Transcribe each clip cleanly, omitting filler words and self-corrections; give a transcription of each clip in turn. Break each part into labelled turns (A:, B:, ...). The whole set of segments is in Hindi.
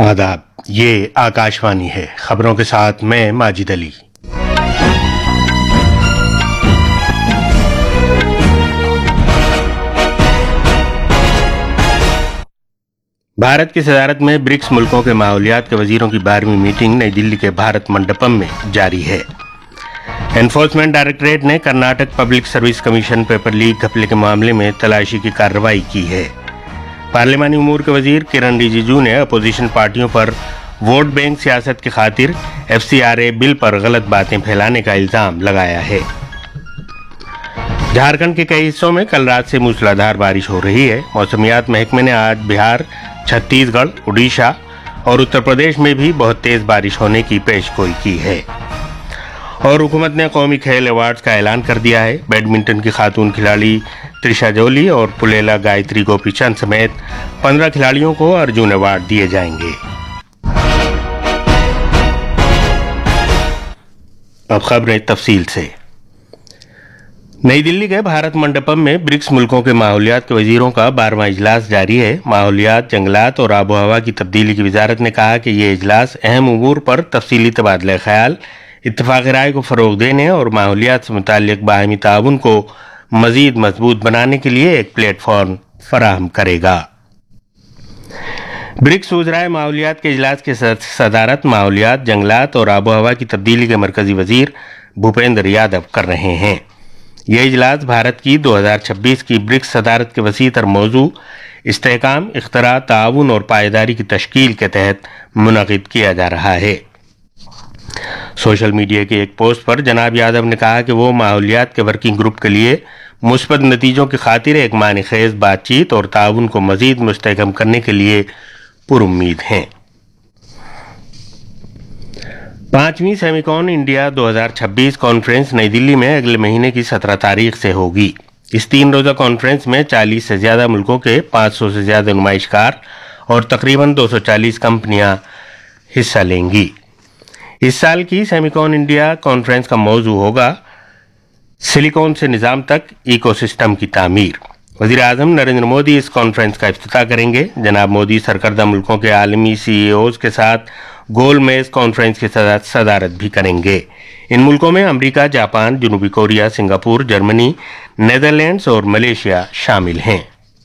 A: आदाब, ये आकाशवाणी है। खबरों के साथ मैं माजिद अली। भारत की सदारत में ब्रिक्स मुल्कों के माहौलियात के वजीरों की 12वीं मीटिंग नई दिल्ली के भारत मंडपम में जारी है। एनफोर्समेंट डायरेक्टरेट ने Karnataka public service commission paper leak घपले के मामले में तलाशी की कार्रवाई की है। पार्लिमानी उमूर के वजीर किरण रिजिजू ने अपोजिशन पार्टियों पर वोट बैंक सियासत की खातिर FCRA बिल पर गलत बातें फैलाने का इल्जाम लगाया है। झारखंड के कई हिस्सों में कल रात से मूसलाधार बारिश हो रही है। मौसमियात महकमे ने आज बिहार, छत्तीसगढ़, उड़ीसा और उत्तर प्रदेश में भी बहुत तेज बारिश होने की पेशगोई की है। और हुकूमत ने कौमी खेल अवार्ड्स का ऐलान कर दिया है। बैडमिंटन की खातून खिलाड़ी त्रिशा जोली और पुलेला गायत्री गोपीचंद समेत 15 खिलाड़ियों को अर्जुन अवार्ड दिए जाएंगे। अब खबरें तफसील से। नई दिल्ली के भारत मंडपम में ब्रिक्स मुल्कों के माहौलियात के वजीरों का 12वां इजलास जारी है। माहौलियात, जंगलात और आबो हवा की तब्दीली की वजारत ने कहा कि ये इजलास अहम उमूर पर तफसीली तबादला ख्याल, इत्तफाक़ राय को फ़रोग़ देने और माहौलियात से मुताल्लिक़ बाहमी ताउन को मज़ीद मजबूत बनाने के लिए एक प्लेटफॉर्म फराहम करेगा। ब्रिक्स वज़राए माहौलियात के इजलास की सदारत माहौलियात, जंगलात और आबो हवा की तब्दीली के मरकज़ी वज़ीर भूपेंद्र यादव कर रहे हैं। यह इजलास भारत की 2026 की ब्रिक्स सदारत के वसीतर मौजू इस्तेहकाम, इख्तरा, ताउन और पायदारी की तश्कील के तहत मुनक़िद किया जा रहा है। सोशल मीडिया के एक पोस्ट पर जनाब यादव ने कहा कि वो माहौलियात के वर्किंग ग्रुप के लिए मुस्बत नतीजों की खातिर एक मानी-ख़ेज़ बातचीत और ताउन को मज़ीद मुस्तहकम करने के लिए पुरुम्मीद हैं। 5वीं सेमिकॉन इंडिया 2026 कॉन्फ्रेंस नई दिल्ली में अगले महीने की 17 तारीख से होगी। इस 3 रोज़ा कॉन्फ्रेंस में 40 से ज़्यादा मुल्कों के 500 से ज़्यादा नुमाइशकार और तकरीबन 240 कंपनियां हिस्सा लेंगी। इस साल की सेमिकॉन इंडिया कॉन्फ्रेंस का मौजू होगा सिलिकॉन से निज़ाम तक इकोसिस्टम की तामीर। वज़ीर आज़म नरेंद्र मोदी इस कॉन्फ्रेंस का इफ्तिताह करेंगे। जनाब मोदी सरकर्दा मुल्कों के आलमी CEOs के साथ गोल मेज कॉन्फ्रेंस की सदारत भी करेंगे। इन मुल्कों में अमेरिका, जापान, जनूबी कोरिया, सिंगापुर, जर्मनी, नेदरलैंड्स और मलेशिया शामिल हैं।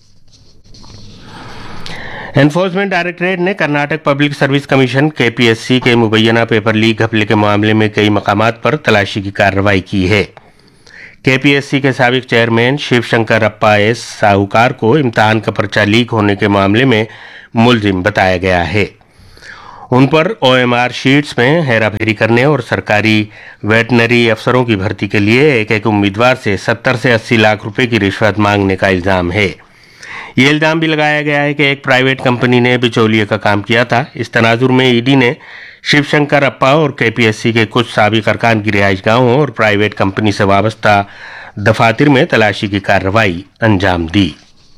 A: एनफोर्समेंट डायरेक्टरेट ने Karnataka public service commission KPSC के मुबैना पेपर लीक घपले के मामले में कई मकामात पर तलाशी की कार्रवाई की है। KPSC के साबिक चेयरमैन शिवशंकर अप्पा एस साहूकार को इम्तहान का पर्चा लीक होने के मामले में मुलजिम बताया गया है। उन पर OMR शीट्स में हेराफेरी करने और सरकारी वेटनरी अफसरों की भर्ती के लिए एक उम्मीदवार से 70 से 80 लाख रुपए की रिश्वत मांगने का इल्ज़ाम है। ये इल्ज़ाम भी लगाया गया है कि एक प्राइवेट कंपनी ने बिचौलिए का काम किया था। इस तनाजुर में ED ने शिवशंकर अप्पा और KPSC के कुछ साबिक अरकान की रिहाइशगाहों और प्राइवेट कंपनी से वाबस्ता दफातर में तलाशी की कार्रवाई अंजाम दी।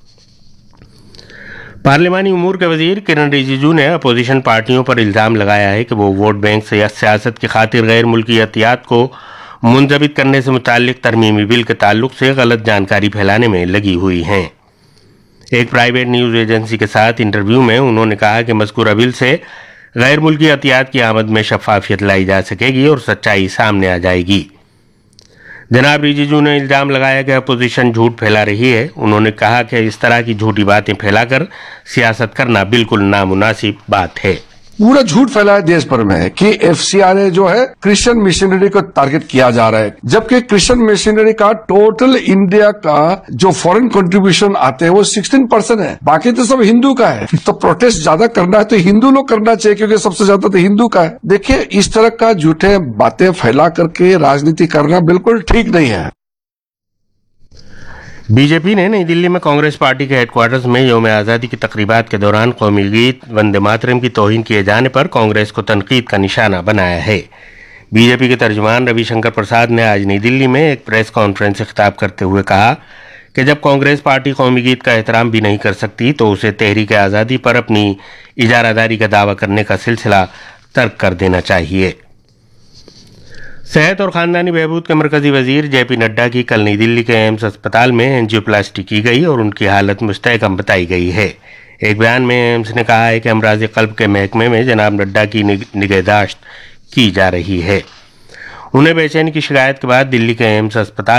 A: पार्लिमानी उमूर के वजीर किरण रिजिजू ने अपोजिशन पार्टियों पर इल्ज़ाम लगाया है कि वो वोट बैंक से सियासत की खातिर गैर मुल्की अतियात को मुंजबित करने से मुताल्लिक तरमीमी बिल के ताल्लुक से गलत जानकारी फैलाने में लगी हुई हैं। एक प्राइवेट न्यूज़ एजेंसी के साथ इंटरव्यू में उन्होंने कहा कि मज़कूरा बिल से गैर मुल्की अतियात की आमद में शफाफियत लाई जा सकेगी और सच्चाई सामने आ जाएगी। जनाब रिजिजू ने इल्ज़ाम लगाया कि अपोजिशन झूठ फैला रही है। उन्होंने कहा कि इस तरह की झूठी बातें फैलाकर सियासत करना बिल्कुल नामुनासिब बात है।
B: पूरा झूठ फैला है देश भर में कि FCRA जो है क्रिश्चियन मिशनरी को टारगेट किया जा रहा है, जबकि क्रिश्चियन मिशनरी का टोटल इंडिया का जो फॉरेन कंट्रीब्यूशन आते हैं वो 16% है, बाकी तो सब हिंदू का है। तो प्रोटेस्ट ज्यादा करना है तो हिंदू लोग करना चाहिए, क्योंकि सबसे ज्यादा तो हिंदू का है। देखिए, इस तरह का झूठे बातें फैला करके राजनीति करना बिल्कुल ठीक नहीं है।
A: बीजेपी ने नई दिल्ली में कांग्रेस पार्टी के हेडक्वार्टर्स में यौम आज़ादी की तकरीबात के दौरान कौमी गीत वंदे मातरम की तौहीन किए जाने पर कांग्रेस को तनकीद का निशाना बनाया है। बीजेपी के तर्जुमान रविशंकर प्रसाद ने आज नई दिल्ली में एक प्रेस कॉन्फ्रेंस से खिताब करते हुए कहा कि जब कांग्रेस पार्टी कौमी गीत का एहतराम भी नहीं कर सकती तो उसे तहरीक आज़ादी पर अपनी इजारादारी का दावा करने का सिलसिला तर्क कर देना चाहिए। सेहत और ख़ानदानी बहबूद के मरकज़ी वज़ीर JP नड्डा की कल नई दिल्ली के एम्स अस्पताल में एंजियोप्लास्टी की गई और उनकी हालत मुस्तहकम बताई गई है। एक बयान में एम्स ने कहा है कि अमराज कल्ब के महकमे में जनाब नड्डा की निगहदाश्त की जा रही है। उन्हें बेचैनी की शिकायत के बाद दिल्ली के एम्स अस्पताल